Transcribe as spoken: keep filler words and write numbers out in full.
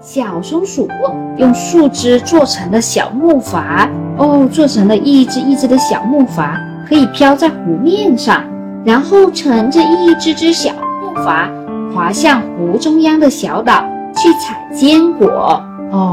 小松鼠用树枝做成的小木筏哦，做成了一只一只的小木筏，可以飘在湖面上，然后乘着一只只小木筏滑向湖中央的小岛去采坚果哦。